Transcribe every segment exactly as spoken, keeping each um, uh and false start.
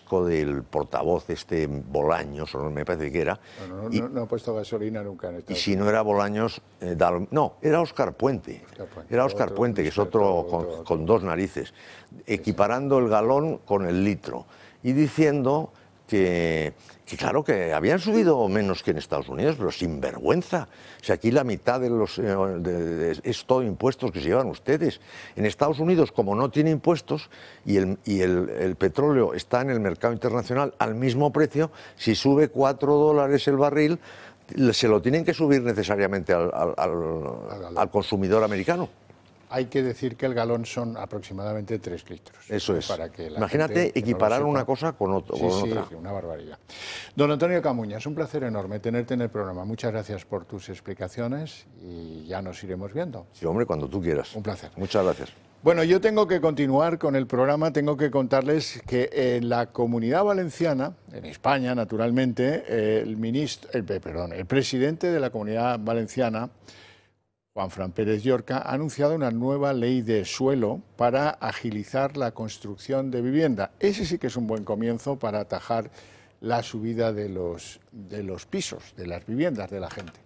disco del portavoz este Bolaños, o no me parece que era. No, no, y, no, no ha puesto gasolina nunca en esta. Y si no era Bolaños, eh, Dal, no, era Óscar Puente. Óscar Puente. Era Óscar Puente, que es otro con, otro, con dos narices, equiparando el galón con el litro y diciendo que, que claro, que habían subido menos que en Estados Unidos, pero sin vergüenza. O sea, aquí la mitad de los eh, de, de, es todo impuestos que se llevan ustedes. En Estados Unidos, como no tiene impuestos y, el, y el, el petróleo está en el mercado internacional al mismo precio, si sube cuatro dólares el barril, se lo tienen que subir necesariamente al, al, al, al consumidor americano. Hay que decir que el galón son aproximadamente tres litros. Eso es. Para que la Imagínate gente, equiparar no una cosa con, otro, sí, con sí, otra. Sí, una barbaridad. Don Antonio Camuña, es un placer enorme tenerte en el programa. Muchas gracias por tus explicaciones y ya nos iremos viendo. Sí, hombre, cuando tú quieras. Un placer. Muchas gracias. Bueno, yo tengo que continuar con el programa, tengo que contarles que en la Comunidad Valenciana, en España naturalmente, el, ministro, el, perdón, el presidente de la Comunidad Valenciana, Juanfran Pérez Llorca, ha anunciado una nueva ley de suelo para agilizar la construcción de vivienda. Ese sí que es un buen comienzo para atajar la subida de los, de los pisos, de las viviendas de la gente.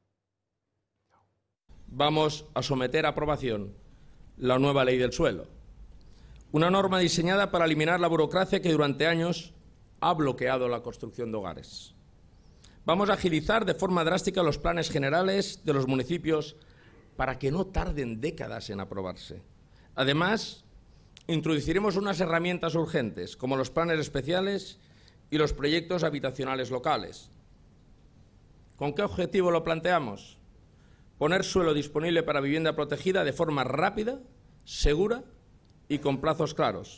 Vamos a someter a aprobación la nueva ley del suelo, una norma diseñada para eliminar la burocracia que durante años ha bloqueado la construcción de hogares. Vamos a agilizar de forma drástica los planes generales de los municipios para que no tarden décadas en aprobarse. Además, introduciremos unas herramientas urgentes, como los planes especiales y los proyectos habitacionales locales. ¿Con qué objetivo lo planteamos? Poner suelo disponible para vivienda protegida de forma rápida, segura y con plazos claros.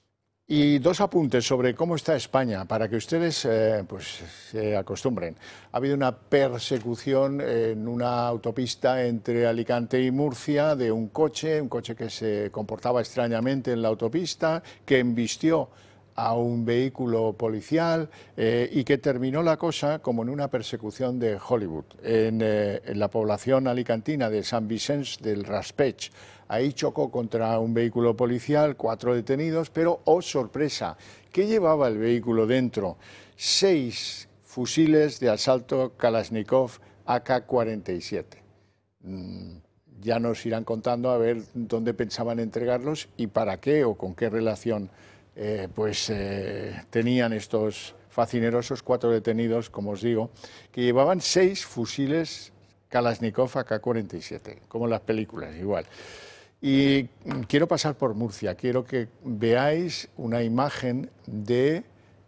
Y dos apuntes sobre cómo está España, para que ustedes eh, pues, se acostumbren. Ha habido una persecución en una autopista entre Alicante y Murcia de un coche, un coche que se comportaba extrañamente en la autopista, que embistió a un vehículo policial eh, y que terminó la cosa como en una persecución de Hollywood, en, eh, en la población alicantina de Sant Vicenç del Raspeig. Ahí chocó contra un vehículo policial, cuatro detenidos, pero, oh sorpresa, ¿qué llevaba el vehículo dentro? Seis fusiles de asalto Kalashnikov A K cuarenta y siete. Mm, ya nos irán contando a ver dónde pensaban entregarlos y para qué o con qué relación eh, pues, eh, tenían estos facinerosos cuatro detenidos, como os digo, que llevaban seis fusiles Kalashnikov A K cuarenta y siete, como en las películas, igual. Y quiero pasar por Murcia, quiero que veáis una imagen de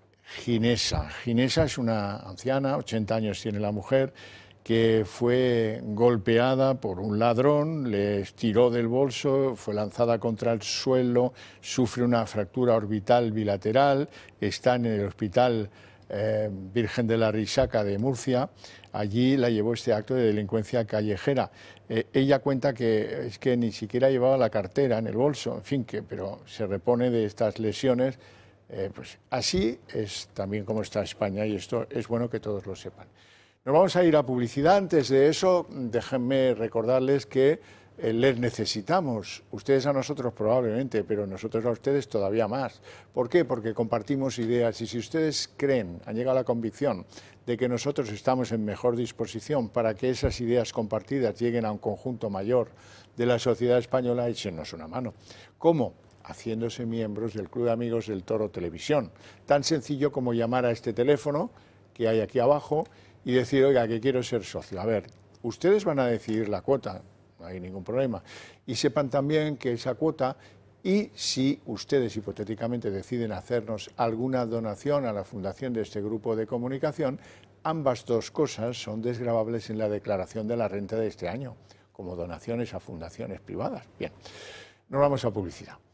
Ginesa. Ginesa es una anciana, ochenta años tiene la mujer, que fue golpeada por un ladrón, le tiró del bolso, fue lanzada contra el suelo, sufre una fractura orbital bilateral, está en el hospital eh, Virgen de la Risaca de Murcia. Allí la llevó este acto de delincuencia callejera. Eh, ella cuenta que es que ni siquiera llevaba la cartera en el bolso, en fin, que, pero se repone de estas lesiones. Eh, pues así es también como está España y esto es bueno que todos lo sepan. Nos vamos a ir a publicidad. Antes de eso, déjenme recordarles que eh, les necesitamos, ustedes a nosotros probablemente, pero nosotros a ustedes todavía más. ¿Por qué? Porque compartimos ideas y si ustedes creen, han llegado a la convicción de que nosotros estamos en mejor disposición para que esas ideas compartidas lleguen a un conjunto mayor de la sociedad española, échenos una mano. ¿Cómo? Haciéndose miembros del Club de Amigos del Toro Televisión. Tan sencillo como llamar a este teléfono que hay aquí abajo y decir, oiga, que quiero ser socio. A ver, ustedes van a decidir la cuota, no hay ningún problema. Y sepan también que esa cuota, y si ustedes hipotéticamente deciden hacernos alguna donación a la fundación de este grupo de comunicación, ambas dos cosas son desgravables en la declaración de la renta de este año, como donaciones a fundaciones privadas. Bien, nos vamos a publicidad.